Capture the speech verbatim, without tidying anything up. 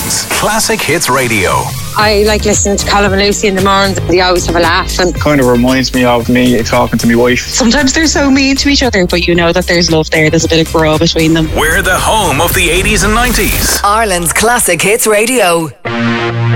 Ireland's Classic Hits Radio. I like listening to Colin and Lucy in the morning. They always have a laugh and kind of reminds me of me talking to my wife. Sometimes they're so mean to each other, but you know that there's love there. There's a bit of grow between them. We're the home of the eighties and nineties. Ireland's Classic Hits Radio.